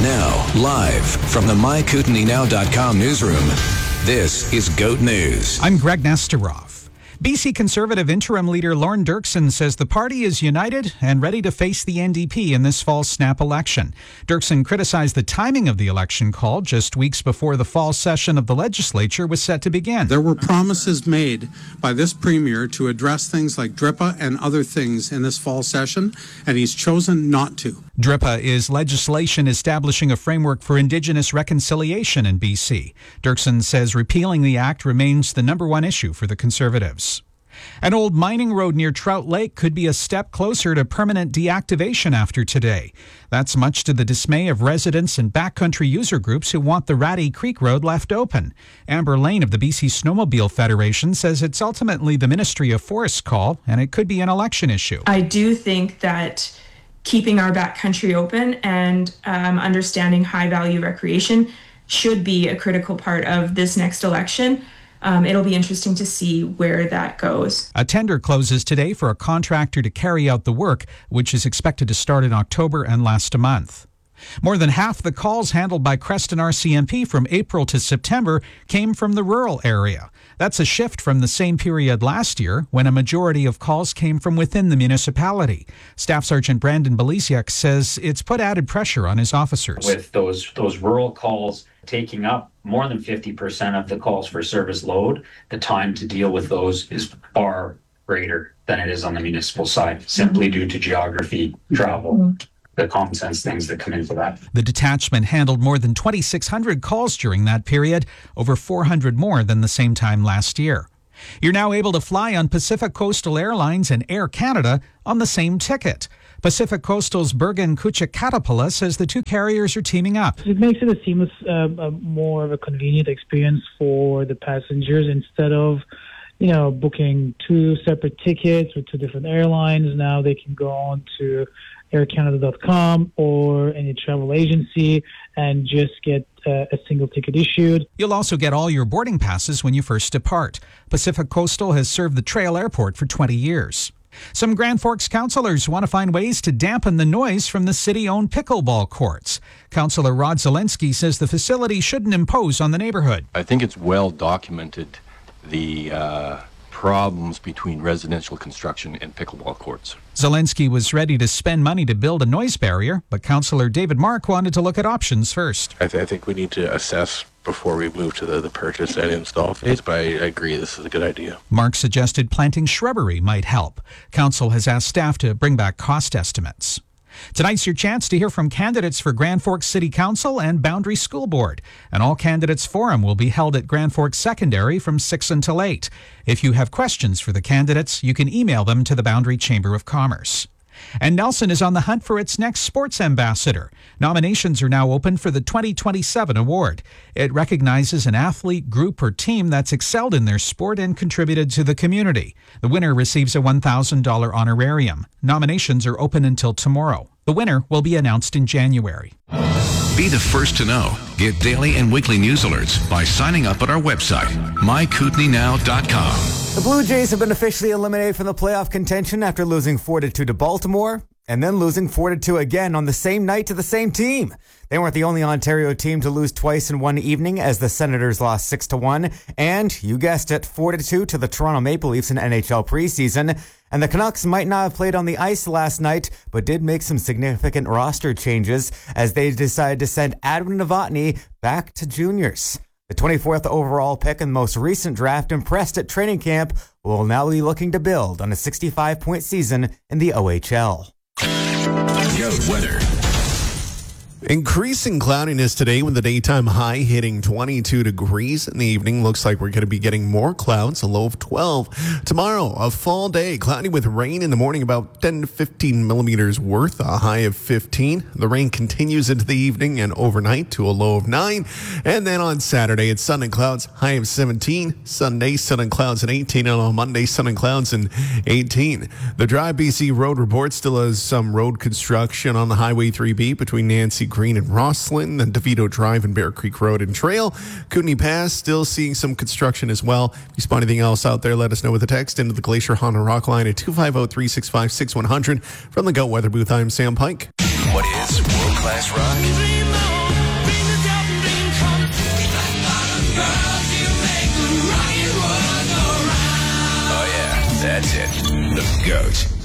Now, live from the MyKootenaeNow.com newsroom, this is GOAT News. I'm Greg Nesterov. BC Conservative Interim Leader Lorne Dirksen says the party is united and ready to face the NDP in this fall's snap election. Dirksen criticized the timing of the election call just weeks before the fall session of the legislature was set to begin. There were promises made by this premier to address things like DRIPA and other things in this fall session, and he's chosen not to. DRIPA is legislation establishing a framework for Indigenous reconciliation in BC. Dirksen says repealing the act remains the number one issue for the Conservatives. An old mining road near Trout Lake could be a step closer to permanent deactivation after today. That's much to the dismay of residents and backcountry user groups who want the Ratty Creek Road left open. Amber Lane of the BC Snowmobile Federation says it's ultimately the Ministry of Forests' call, and it could be an election issue. I do think that keeping our backcountry open and understanding high-value recreation should be a critical part of this next election. It'll be interesting to see where that goes. A tender closes today for a contractor to carry out the work, which is expected to start in October and last a month. More than half the calls handled by Creston RCMP from April to September came from the rural area. That's a shift from the same period last year, when a majority of calls came from within the municipality. Staff Sergeant Brandon Belisiak says it's put added pressure on his officers. With those rural calls taking up more than 50% of the calls for service load, the time to deal with those is far greater than it is on the municipal side, simply due to geography, travel, the common sense things that come into that. The detachment handled more than 2,600 calls during that period, over 400 more than the same time last year. You're now able to fly on Pacific Coastal Airlines and Air Canada on the same ticket. Pacific Coastal's Bergen Kuchikatapala says the two carriers are teaming up. It makes it a seamless, more of a convenient experience for the passengers instead of, booking two separate tickets with two different airlines. Now they can go on to aircanada.com or any travel agency and just get a single ticket issued. You'll also get all your boarding passes when you first depart. Pacific Coastal has served the Trail Airport for 20 years. Some Grand Forks councillors want to find ways to dampen the noise from the city-owned pickleball courts. Councillor Rod Zelensky says the facility shouldn't impose on the neighborhood. I think it's well documented the problems between residential construction and pickleball courts. Zelensky was ready to spend money to build a noise barrier, but Councillor David Mark wanted to look at options first. I think we need to assess before we move to the purchase and install phase, but I agree this is a good idea. Mark suggested planting shrubbery might help. Council has asked staff to bring back cost estimates. Tonight's your chance to hear from candidates for Grand Forks City Council and Boundary School Board. An all-candidates forum will be held at Grand Forks Secondary from 6 until 8. If you have questions for the candidates, you can email them to the Boundary Chamber of Commerce. And Nelson is on the hunt for its next sports ambassador. Nominations are now open for the 2027 award. It recognizes an athlete, group, or team that's excelled in their sport and contributed to the community. The winner receives a $1,000 honorarium. Nominations are open until tomorrow. The winner will be announced in January. Be the first to know. Get daily and weekly news alerts by signing up at our website, MyKootenaeNow.com. The Blue Jays have been officially eliminated from the playoff contention after losing 4-2 to Baltimore and then losing 4-2 again on the same night to the same team. They weren't the only Ontario team to lose twice in one evening, as the Senators lost 6-1 and, you guessed it, 4-2 to the Toronto Maple Leafs in NHL preseason. And the Canucks might not have played on the ice last night, but did make some significant roster changes as they decided to send Adam Novotny back to juniors. The 24th overall pick in the most recent draft impressed at training camp, will now be looking to build on a 65-point season in the OHL. GOAT weather. Increasing cloudiness today with the daytime high hitting 22 degrees. In the evening, looks like we're going to be getting more clouds, a low of 12. Tomorrow, a fall day, cloudy with rain in the morning, about 10 to 15 millimeters worth, a high of 15. The rain continues into the evening and overnight to a low of 9. And then on Saturday, it's sun and clouds, high of 17. Sunday, sun and clouds and 18. And on Monday, sun and clouds and 18. The Drive BC Road Report still has some road construction on the Highway 3B between Nancy Green and Rosslyn, and DeVito Drive and Bear Creek Road and Trail. Kootenay Pass still seeing some construction as well. If you spot anything else out there, let us know with a text into the Glacier Honda Rock line at 250-365-6100. From the GOAT Weather Booth, I'm Sam Pike. What is world class rock. Oh yeah, that's it. The GOAT.